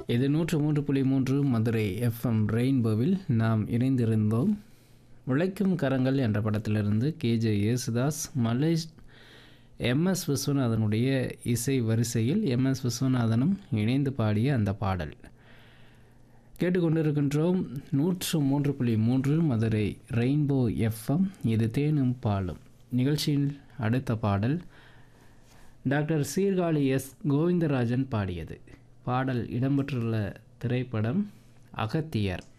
இது 103.3 மதுரை எஃப்எம் ரெயின்போவில் நாம் இணைந்திருந்தோம். உழைக்கும் கரங்கள் என்ற படத்திலிருந்து கேஜே யேசுதாஸ், மலேஷ், எம்எஸ் விஸ்வநாதனுடைய இசை வரிசையில் எம்எஸ் விஸ்வநாதனும் இணைந்து பாடிய அந்த பாடல் கேட்டுக்கொண்டிருக்கின்றோம். 103.3 மதுரை ரெயின்போ எஃப்எம். இது தேனும் பாலும் நிகழ்ச்சியில் அடுத்த பாடல் டாக்டர் சீர்காழி எஸ் கோவிந்தராஜன் பாடியது. பாடல் இடம்பெற்றுள்ள திரைப்படம் அகத்தியர்.